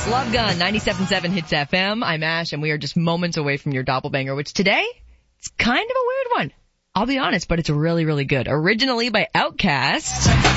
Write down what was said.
Love Gun, 97.7 Hits FM. I'm Ash, and we are just moments away from your doppelbanger, which today, it's kind of a weird one. I'll be honest, but it's really, really good. Originally by Outkast.